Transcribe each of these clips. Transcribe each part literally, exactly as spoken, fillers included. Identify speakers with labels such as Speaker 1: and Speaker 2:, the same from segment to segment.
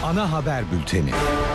Speaker 1: Ana haber bülteni.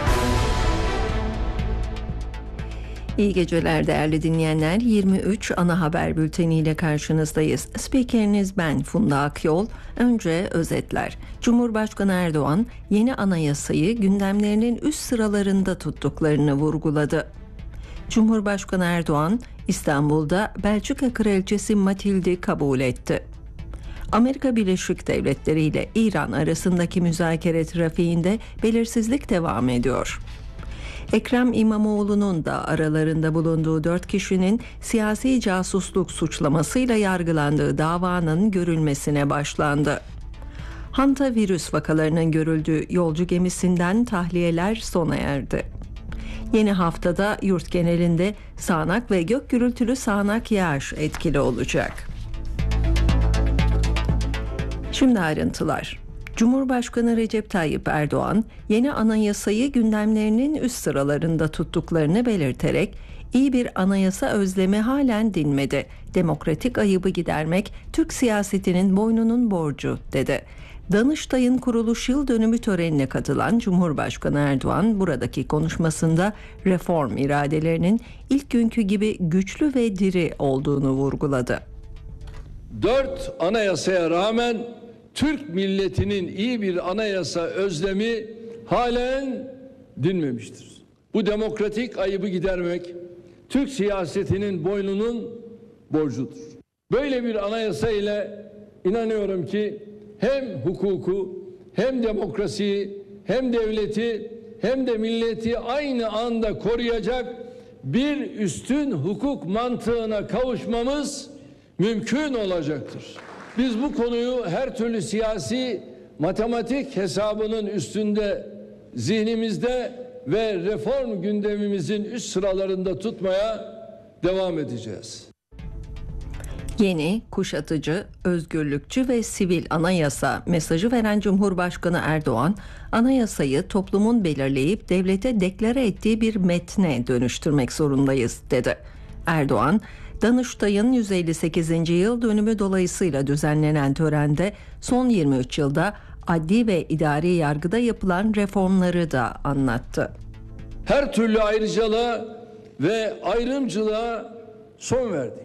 Speaker 2: İyi geceler değerli dinleyenler. yirmi üç ana haber bülteniyle karşınızdayız. Spikeriniz ben Funda Akyol. Önce özetler. Cumhurbaşkanı Erdoğan yeni anayasayı gündemlerinin üst sıralarında tuttuklarını vurguladı. Cumhurbaşkanı Erdoğan İstanbul'da Belçika Kraliçesi Matild'i kabul etti. Amerika Birleşik Devletleri ile İran arasındaki müzakere trafiğinde belirsizlik devam ediyor. Ekrem İmamoğlu'nun da aralarında bulunduğu dört kişinin siyasi casusluk suçlamasıyla yargılandığı davanın görülmesine başlandı. Hantavirüs vakalarının görüldüğü yolcu gemisinden tahliyeler sona erdi. Yeni haftada yurt genelinde sağanak ve gök gürültülü sağanak yağış etkili olacak. Şimdi ayrıntılar. Cumhurbaşkanı Recep Tayyip Erdoğan yeni anayasayı gündemlerinin üst sıralarında tuttuklarını belirterek iyi bir anayasa özlemi halen dinmedi. Demokratik ayıbı gidermek Türk siyasetinin boynunun borcu dedi. Danıştay'ın kuruluş yıl dönümü törenine katılan Cumhurbaşkanı Erdoğan buradaki konuşmasında reform iradelerinin ilk günkü gibi güçlü ve diri olduğunu vurguladı.
Speaker 3: Dört anayasaya rağmen Türk milletinin iyi bir anayasa özlemi halen dinmemiştir. Bu demokratik ayıbı gidermek Türk siyasetinin boynunun borcudur. Böyle bir anayasa ile inanıyorum ki hem hukuku, hem demokrasiyi, hem devleti, hem de milleti aynı anda koruyacak bir üstün hukuk mantığına kavuşmamız mümkün olacaktır. Biz bu konuyu her türlü siyasi matematik hesabının üstünde, zihnimizde ve reform gündemimizin üst sıralarında tutmaya devam edeceğiz.
Speaker 2: Yeni, kuşatıcı, özgürlükçü ve sivil anayasa mesajı veren Cumhurbaşkanı Erdoğan, anayasayı toplumun belirleyip devlete deklare ettiği bir metne dönüştürmek zorundayız dedi. Erdoğan, Danıştay'ın yüz elli sekizinci yıl dönümü dolayısıyla düzenlenen törende son yirmi üç yılda adli ve idari yargıda yapılan reformları da anlattı.
Speaker 3: Her türlü ayrıcalığa ve ayrımcılığa son verdik.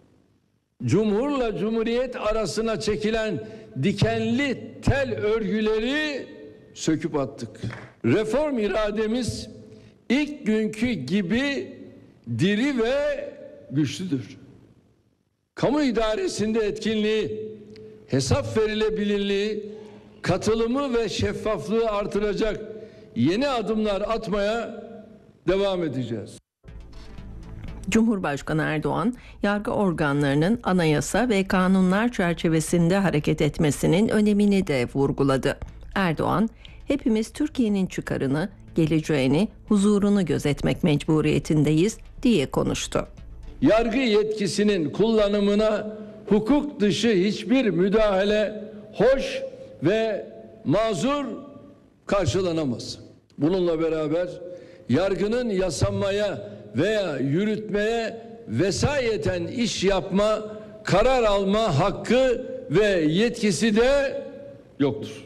Speaker 3: Cumhurla cumhuriyet arasına çekilen dikenli tel örgüleri söküp attık. Reform irademiz ilk günkü gibi diri ve güçlüdür. Kamu idaresinde etkinliği, hesap verilebilirliği, katılımı ve şeffaflığı artıracak yeni adımlar atmaya devam edeceğiz.
Speaker 2: Cumhurbaşkanı Erdoğan, yargı organlarının anayasa ve kanunlar çerçevesinde hareket etmesinin önemini de vurguladı. Erdoğan, hepimiz Türkiye'nin çıkarını, geleceğini, huzurunu gözetmek mecburiyetindeyiz diye konuştu.
Speaker 3: Yargı yetkisinin kullanımına hukuk dışı hiçbir müdahale hoş ve mazur karşılanamaz. Bununla beraber yargının yasamaya veya yürütmeye vesayeten iş yapma, karar alma hakkı ve yetkisi de yoktur.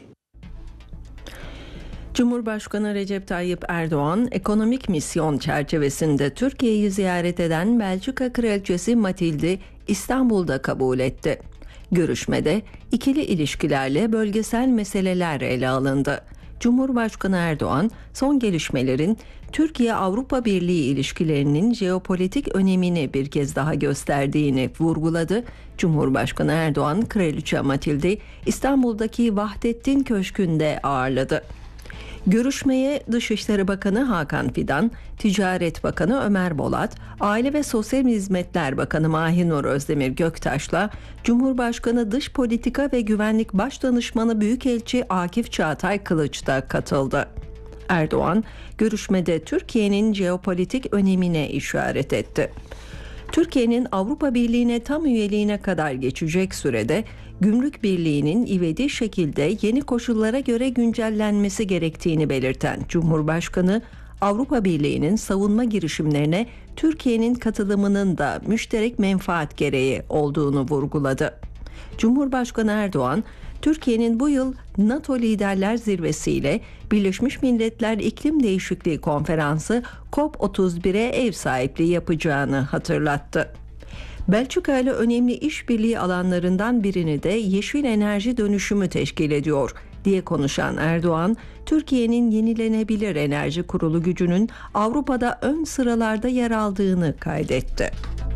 Speaker 2: Cumhurbaşkanı Recep Tayyip Erdoğan, ekonomik misyon çerçevesinde Türkiye'yi ziyaret eden Belçika Kraliçesi Matild'i İstanbul'da kabul etti. Görüşmede ikili ilişkilerle bölgesel meseleler ele alındı. Cumhurbaşkanı Erdoğan, son gelişmelerin Türkiye-Avrupa Birliği ilişkilerinin jeopolitik önemini bir kez daha gösterdiğini vurguladı. Cumhurbaşkanı Erdoğan, Kraliçe Matild'i İstanbul'daki Vahdettin Köşkü'nde ağırladı. Görüşmeye Dışişleri Bakanı Hakan Fidan, Ticaret Bakanı Ömer Bolat, Aile ve Sosyal Hizmetler Bakanı Mahinur Özdemir Göktaş'la Cumhurbaşkanı Dış Politika ve Güvenlik Başdanışmanı Büyükelçi Akif Çağatay Kılıç da katıldı. Erdoğan, görüşmede Türkiye'nin jeopolitik önemine işaret etti. Türkiye'nin Avrupa Birliği'ne tam üyeliğine kadar geçecek sürede Gümrük Birliği'nin ivedi şekilde yeni koşullara göre güncellenmesi gerektiğini belirten Cumhurbaşkanı, Avrupa Birliği'nin savunma girişimlerine Türkiye'nin katılımının da müşterek menfaat gereği olduğunu vurguladı. Cumhurbaşkanı Erdoğan, Türkiye'nin bu yıl NATO Liderler Zirvesi ile Birleşmiş Milletler İklim Değişikliği Konferansı COP otuz bire ev sahipliği yapacağını hatırlattı. Belçika ile önemli işbirliği alanlarından birini de yeşil enerji dönüşümü teşkil ediyor diye konuşan Erdoğan, Türkiye'nin yenilenebilir enerji kurulu gücünün Avrupa'da ön sıralarda yer aldığını kaydetti.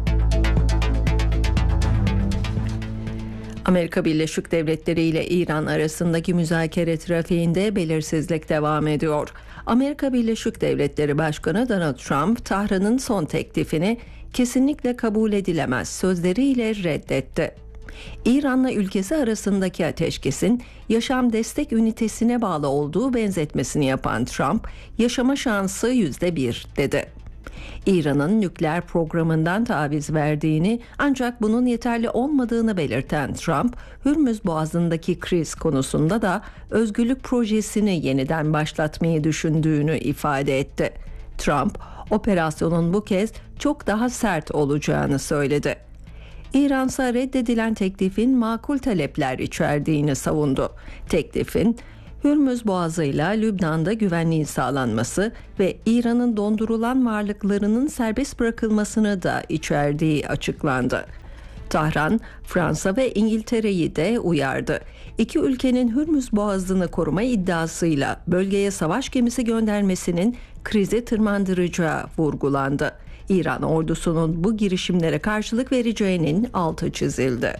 Speaker 2: Amerika Birleşik Devletleri ile İran arasındaki müzakere trafiğinde belirsizlik devam ediyor. Amerika Birleşik Devletleri Başkanı Donald Trump, Tahran'ın son teklifini kesinlikle kabul edilemez sözleriyle reddetti. İran'la ülkesi arasındaki ateşkesin yaşam destek ünitesine bağlı olduğu benzetmesini yapan Trump, yaşama şansı yüzde bir dedi. İran'ın nükleer programından taviz verdiğini ancak bunun yeterli olmadığını belirten Trump, Hürmüz Boğazı'ndaki kriz konusunda da özgürlük projesini yeniden başlatmayı düşündüğünü ifade etti. Trump, operasyonun bu kez çok daha sert olacağını söyledi. İran ise reddedilen teklifin makul talepler içerdiğini savundu. Teklifin Hürmüz Boğazı'yla Lübnan'da güvenliğin sağlanması ve İran'ın dondurulan varlıklarının serbest bırakılmasını da içerdiği açıklandı. Tahran, Fransa ve İngiltere'yi de uyardı. İki ülkenin Hürmüz Boğazı'nı koruma iddiasıyla bölgeye savaş gemisi göndermesinin krizi tırmandıracağı vurgulandı. İran ordusunun bu girişimlere karşılık vereceğinin altı çizildi.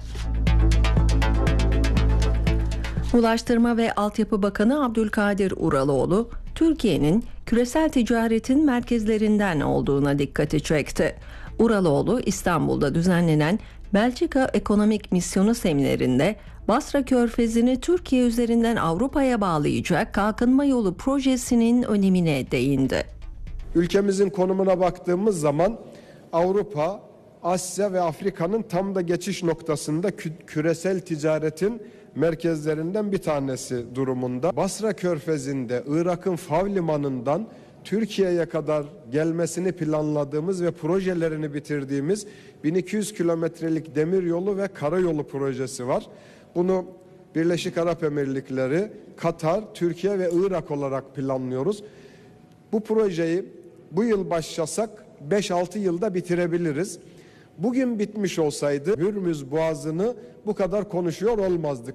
Speaker 2: Ulaştırma ve Altyapı Bakanı Abdülkadir Uraloğlu, Türkiye'nin küresel ticaretin merkezlerinden olduğuna dikkati çekti. Uraloğlu, İstanbul'da düzenlenen Belçika Ekonomik Misyonu seminerinde Basra Körfezi'ni Türkiye üzerinden Avrupa'ya bağlayacak kalkınma yolu projesinin önemine değindi.
Speaker 1: Ülkemizin konumuna baktığımız zaman Avrupa, Asya ve Afrika'nın tam da geçiş noktasında kü- küresel ticaretin merkezlerinden bir tanesi durumunda. Basra Körfezi'nde Irak'ın Fav Limanı'ndan Türkiye'ye kadar gelmesini planladığımız ve projelerini bitirdiğimiz bin iki yüz kilometrelik demiryolu ve karayolu projesi var. Bunu Birleşik Arap Emirlikleri, Katar, Türkiye ve Irak olarak planlıyoruz. Bu projeyi bu yıl başlasak beş altı yılda bitirebiliriz. Bugün bitmiş olsaydı Hürmüz Boğazı'nı bu kadar konuşuyor olmazdık.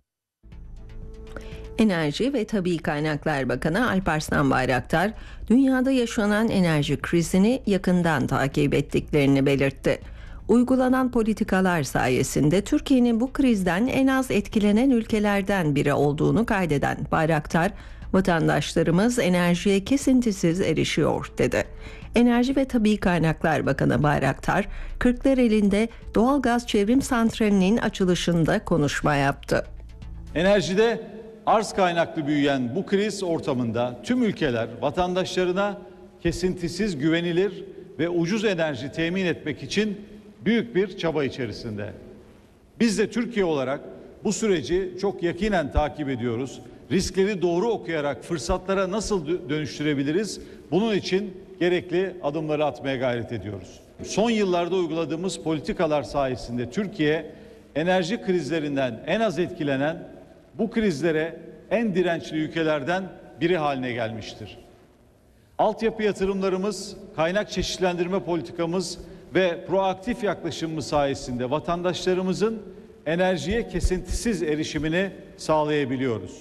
Speaker 2: Enerji ve Tabii Kaynaklar Bakanı Alparslan Bayraktar, dünyada yaşanan enerji krizini yakından takip ettiklerini belirtti. Uygulanan politikalar sayesinde Türkiye'nin bu krizden en az etkilenen ülkelerden biri olduğunu kaydeden Bayraktar, vatandaşlarımız enerjiye kesintisiz erişiyor dedi. Enerji ve Tabii Kaynaklar Bakanı Bayraktar, Kırklareli'nde doğalgaz çevrim santralinin açılışında konuşma yaptı.
Speaker 4: Enerjide arz kaynaklı büyüyen bu kriz ortamında tüm ülkeler vatandaşlarına kesintisiz, güvenilir ve ucuz enerji temin etmek için büyük bir çaba içerisinde. Biz de Türkiye olarak bu süreci çok yakinen takip ediyoruz. Riskleri doğru okuyarak fırsatlara nasıl dönüştürebiliriz? Bunun için gerekli adımları atmaya gayret ediyoruz. Son yıllarda uyguladığımız politikalar sayesinde Türkiye enerji krizlerinden en az etkilenen, bu krizlere en dirençli ülkelerden biri haline gelmiştir. Altyapı yatırımlarımız, kaynak çeşitlendirme politikamız ve proaktif yaklaşımımız sayesinde vatandaşlarımızın enerjiye kesintisiz erişimini sağlayabiliyoruz.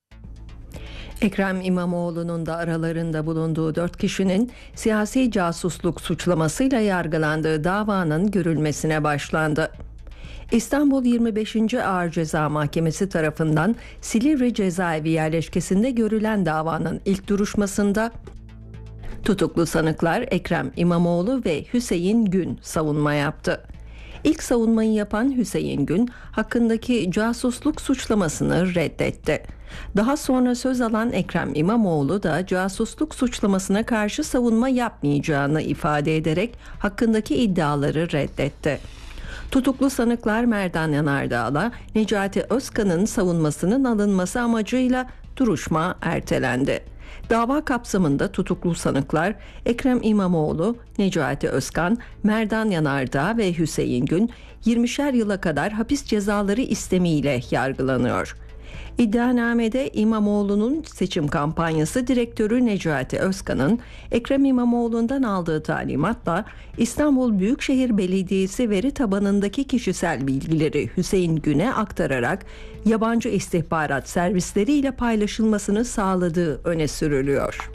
Speaker 2: Ekrem İmamoğlu'nun da aralarında bulunduğu dört kişinin siyasi casusluk suçlamasıyla yargılandığı davanın görülmesine başlandı. İstanbul yirmi beşinci Ağır Ceza Mahkemesi tarafından Silivri Cezaevi yerleşkesinde görülen davanın ilk duruşmasında tutuklu sanıklar Ekrem İmamoğlu ve Hüseyin Gün savunma yaptı. İlk savunmayı yapan Hüseyin Gün hakkındaki casusluk suçlamasını reddetti. Daha sonra söz alan Ekrem İmamoğlu da casusluk suçlamasına karşı savunma yapmayacağını ifade ederek hakkındaki iddiaları reddetti. Tutuklu sanıklar Merdan Yanardağ'la Necati Özkan'ın savunmasının alınması amacıyla duruşma ertelendi. Dava kapsamında tutuklu sanıklar Ekrem İmamoğlu, Necati Özkan, Merdan Yanardağ ve Hüseyin Gün yirmişer yıla kadar hapis cezaları istemiyle yargılanıyor. İddianamede İmamoğlu'nun seçim kampanyası direktörü Necati Özkan'ın Ekrem İmamoğlu'ndan aldığı talimatla İstanbul Büyükşehir Belediyesi veri tabanındaki kişisel bilgileri Hüseyin Gün'e aktararak yabancı istihbarat servisleriyle paylaşılmasını sağladığı öne sürülüyor.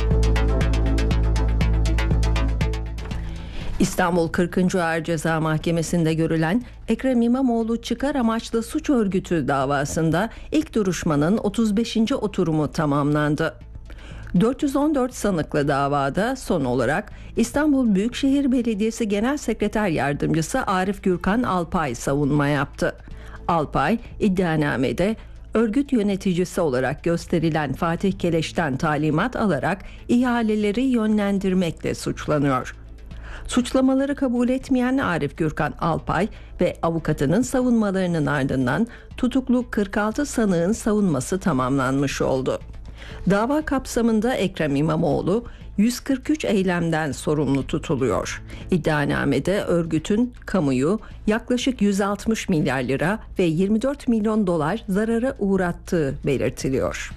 Speaker 2: İstanbul kırkıncı Ağır Ceza Mahkemesi'nde görülen Ekrem İmamoğlu çıkar amaçlı suç örgütü davasında ilk duruşmanın otuz beşinci oturumu tamamlandı. dört yüz on dört sanıklı davada son olarak İstanbul Büyükşehir Belediyesi Genel Sekreter Yardımcısı Arif Gürkan Alpay savunma yaptı. Alpay, iddianamede örgüt yöneticisi olarak gösterilen Fatih Keleş'ten talimat alarak ihaleleri yönlendirmekle suçlanıyor. Suçlamaları kabul etmeyen Arif Gürkan Alpay ve avukatının savunmalarının ardından tutuklu kırk altı sanığın savunması tamamlanmış oldu. Dava kapsamında Ekrem İmamoğlu yüz kırk üç eylemden sorumlu tutuluyor. İddianamede örgütün kamuyu yaklaşık yüz altmış milyar lira ve yirmi dört milyon dolar zarara uğrattığı belirtiliyor.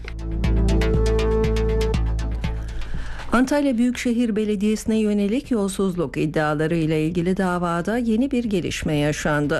Speaker 2: Antalya Büyükşehir Belediyesi'ne yönelik yolsuzluk iddiaları ile ilgili davada yeni bir gelişme yaşandı.